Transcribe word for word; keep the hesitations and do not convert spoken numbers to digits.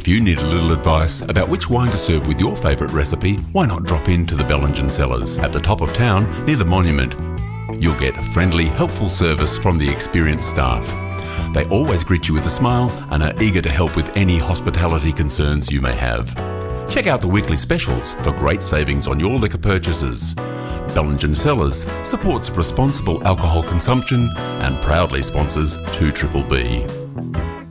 If you need a little advice about which wine to serve with your favourite recipe, why not drop into the Bellingen Cellars at the top of town near the Monument. You'll get friendly, helpful service from the experienced staff. They always greet you with a smile and are eager to help with any hospitality concerns you may have. Check out the weekly specials for great savings on your liquor purchases. Bellingen Cellars supports responsible alcohol consumption and proudly sponsors two B B B.